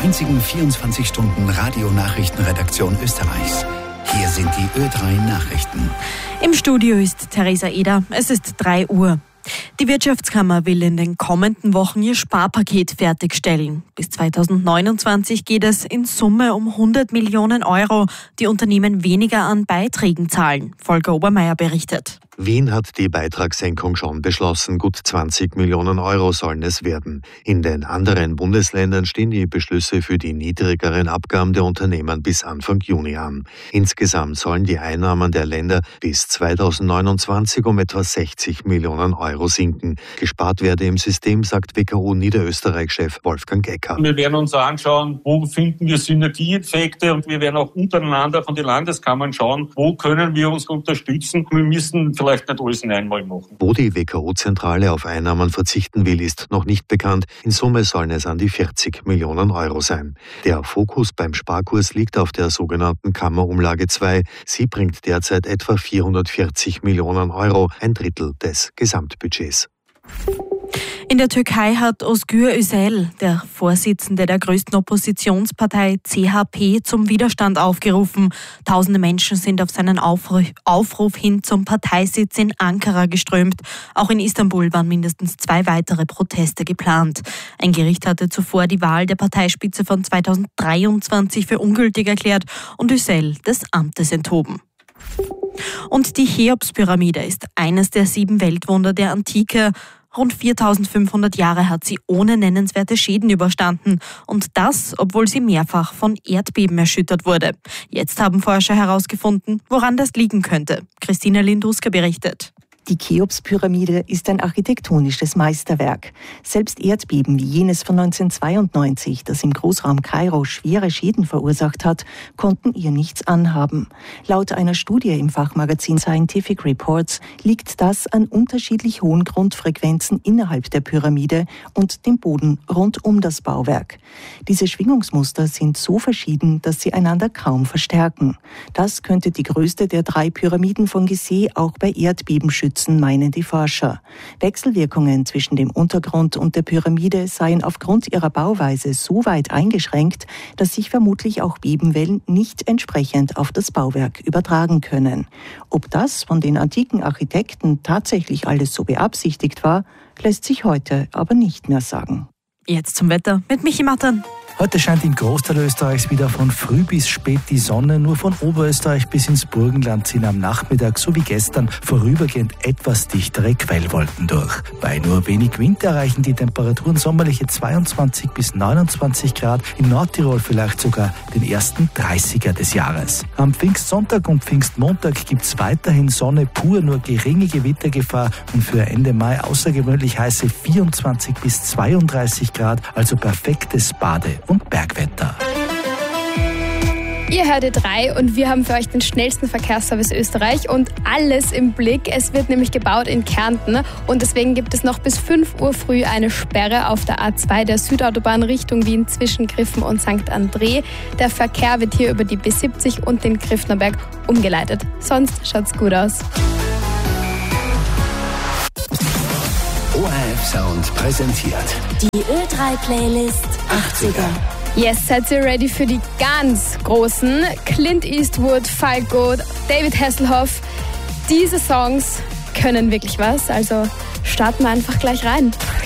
einzigen 24-Stunden-Radio-Nachrichtenredaktion Österreichs. Hier sind die Ö3 Nachrichten. Im Studio ist Theresa Eder. Es ist 3 Uhr. Die Wirtschaftskammer will in den kommenden Wochen ihr Sparpaket fertigstellen. Bis 2029 geht es in Summe um 100 Millionen Euro, die Unternehmen weniger an Beiträgen zahlen. Volker Obermeier berichtet. Wien hat die Beitragssenkung schon beschlossen. Gut 20 Millionen Euro sollen es werden. In den anderen Bundesländern stehen die Beschlüsse für die niedrigeren Abgaben der Unternehmen bis Anfang Juni an. Insgesamt sollen die Einnahmen der Länder bis 2029 um etwa 60 Millionen Euro sinken. Gespart werde im System, sagt WKO Niederösterreich-Chef Wolfgang Ecker. Wir werden uns anschauen, wo finden wir Synergieeffekte, und wir werden auch untereinander von den Landeskammern schauen, wo können wir uns unterstützen. Wir müssen vielleicht nicht alles in einmal machen. Wo die WKO-Zentrale auf Einnahmen verzichten will, ist noch nicht bekannt. In Summe sollen es an die 40 Millionen Euro sein. Der Fokus beim Sparkurs liegt auf der sogenannten Kammerumlage 2. Sie bringt derzeit etwa 440 Millionen Euro, ein Drittel des Gesamtbudgets. In der Türkei hat Özgür Özel, der Vorsitzende der größten Oppositionspartei CHP, zum Widerstand aufgerufen. Tausende Menschen sind auf seinen Aufruf hin zum Parteisitz in Ankara geströmt. Auch in Istanbul waren mindestens 2 weitere Proteste geplant. Ein Gericht hatte zuvor die Wahl der Parteispitze von 2023 für ungültig erklärt und Özel des Amtes enthoben. Und die Cheops-Pyramide ist eines der 7 Weltwunder der Antike. Rund 4.500 Jahre hat sie ohne nennenswerte Schäden überstanden. Und das, obwohl sie mehrfach von Erdbeben erschüttert wurde. Jetzt haben Forscher herausgefunden, woran das liegen könnte. Christina Lindruska berichtet. Die Cheops-Pyramide ist ein architektonisches Meisterwerk. Selbst Erdbeben wie jenes von 1992, das im Großraum Kairo schwere Schäden verursacht hat, konnten ihr nichts anhaben. Laut einer Studie im Fachmagazin Scientific Reports liegt das an unterschiedlich hohen Grundfrequenzen innerhalb der Pyramide und dem Boden rund um das Bauwerk. Diese Schwingungsmuster sind so verschieden, dass sie einander kaum verstärken. Das könnte die größte der 3 Pyramiden von Gizeh auch bei Erdbeben schützen, meinen die Forscher. Wechselwirkungen zwischen dem Untergrund und der Pyramide seien aufgrund ihrer Bauweise so weit eingeschränkt, dass sich vermutlich auch Bebenwellen nicht entsprechend auf das Bauwerk übertragen können. Ob das von den antiken Architekten tatsächlich alles so beabsichtigt war, lässt sich heute aber nicht mehr sagen. Jetzt zum Wetter mit Michi Mattern. Heute scheint im Großteil Österreichs wieder von früh bis spät die Sonne. Nur von Oberösterreich bis ins Burgenland ziehen am Nachmittag, so wie gestern, vorübergehend etwas dichtere Quellwolken durch. Bei nur wenig Wind erreichen die Temperaturen sommerliche 22 bis 29 Grad. In Nordtirol vielleicht sogar den ersten 30er des Jahres. Am Pfingstsonntag und Pfingstmontag gibt es weiterhin Sonne pur, nur geringe Gewittergefahr und für Ende Mai außergewöhnlich heiße 24 bis 32 Grad, also perfektes Bade- und Bergwetter. Ihr hört Ö3 und wir haben für euch den schnellsten Verkehrsservice Österreich und alles im Blick. Es wird nämlich gebaut in Kärnten und deswegen gibt es noch bis 5 Uhr früh eine Sperre auf der A2 der Südautobahn Richtung Wien zwischen Griffen und St. André. Der Verkehr wird hier über die B70 und den Griffnerberg umgeleitet. Sonst schaut's gut aus. ORF Sound präsentiert die Ö3-Playlist 80er. Yes, seid ihr ready für die ganz großen? Clint Eastwood, Falco, David Hasselhoff. Diese Songs können wirklich was, also starten wir einfach gleich rein.